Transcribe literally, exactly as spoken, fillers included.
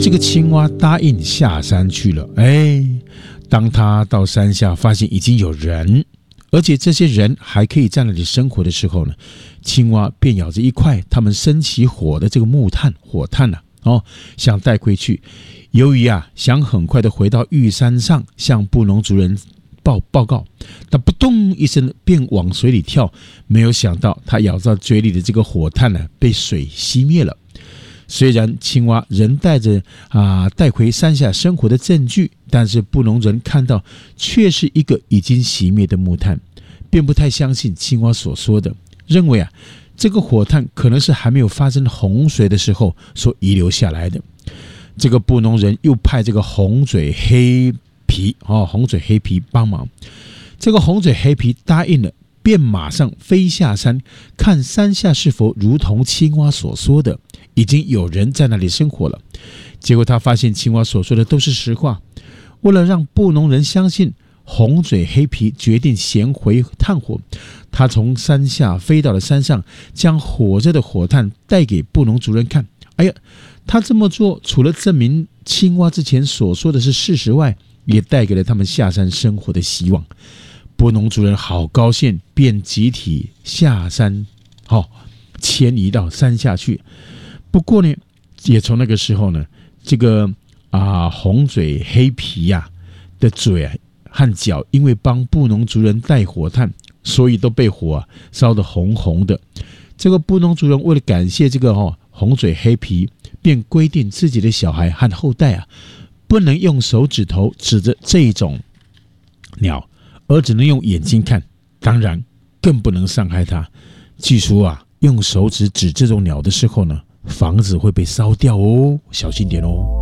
这个青蛙答应下山去了。哎，当他到山下发现已经有人，而且这些人还可以在那里生活的时候呢，青蛙便咬着一块他们生起火的这个木炭火炭啊，哦，想带回去。由于啊想很快的回到玉山上向布农族人报报告，他扑通一声便往水里跳，没有想到他咬到嘴里的这个火炭呢被水熄灭了。虽然青蛙仍带着啊带回山下生活的证据，但是布农人看到却是一个已经熄灭的木炭，便不太相信青蛙所说的，认为啊这个火炭可能是还没有发生洪水的时候所遗留下来的。这个布农人又派这个红嘴黑皮哦，红嘴黑皮帮忙。这个红嘴黑皮答应了，便马上飞下山，看山下是否如同青蛙所说的，已经有人在那里生活了。结果他发现青蛙所说的都是实话。为了让布农人相信，红嘴黑皮决定衔回炭火。他从山下飞到了山上，将火热的火炭带给布农族人看。哎呀，他这么做除了证明青蛙之前所说的是事实外，也带给了他们下山生活的希望。布农族人好高兴，便集体下山，哦，迁移到山下去。不过呢，也从那个时候呢，这个啊红嘴黑皮呀、啊、的嘴啊和脚，因为帮布农族人带火炭，所以都被火啊烧得红红的。这个布农族人为了感谢这个哦红嘴黑皮，便规定自己的小孩和后代啊，不能用手指头指着这种鸟，而只能用眼睛看，当然更不能伤害它。据说啊，用手指指这种鸟的时候呢，房子会被烧掉哦，小心点哦。